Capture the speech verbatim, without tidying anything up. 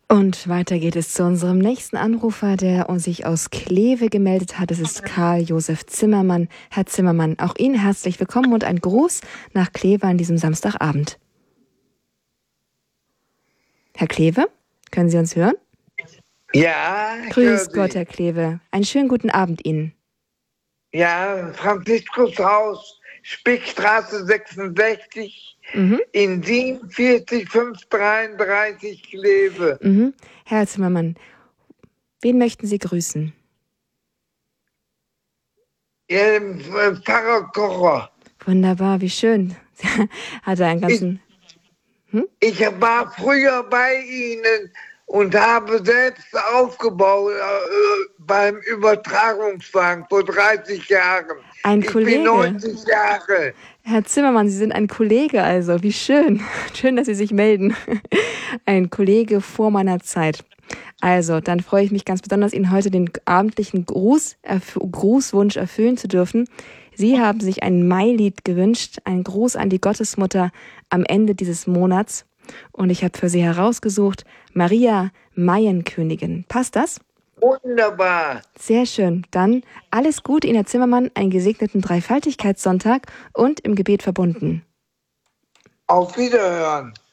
Und weiter geht es zu unserem nächsten Anrufer, der sich aus Kleve gemeldet hat. Es ist Karl Josef Zimmermann. Herr Zimmermann, auch Ihnen herzlich willkommen und ein Gruß nach Kleve an diesem Samstagabend. Herr Kleve, können Sie uns hören? Ja, ich Grüß höre Gott, Sie. Herr Kleve. Einen schönen guten Abend Ihnen. Ja, Franziskushaus, Spickstraße sechsundsechzig, Mhm. in siebenundvierzig fünfhundertdreiunddreißig Kleve. Mhm. Herr Zimmermann, wen möchten Sie grüßen? Ja, den äh, Pfarrer Kocher. Wunderbar, wie schön. Hat er einen ganzen... Hm? Ich war früher bei Ihnen und habe selbst aufgebaut äh, beim Übertragungswagen vor dreißig Jahren. Ein ich Kollege. bin neunzig Jahre. Herr Zimmermann, Sie sind ein Kollege also. Wie schön. Schön, dass Sie sich melden. Ein Kollege vor meiner Zeit. Also, dann freue ich mich ganz besonders, Ihnen heute den abendlichen Gruß, erf- Grußwunsch erfüllen zu dürfen. Sie haben sich ein Mailied gewünscht, einen Gruß an die Gottesmutter am Ende dieses Monats. Und ich habe für Sie herausgesucht, Maria Maienkönigin. Passt das? Wunderbar. Sehr schön. Dann alles Gute Ihnen, Herr Zimmermann, einen gesegneten Dreifaltigkeitssonntag und im Gebet verbunden. Auf Wiederhören.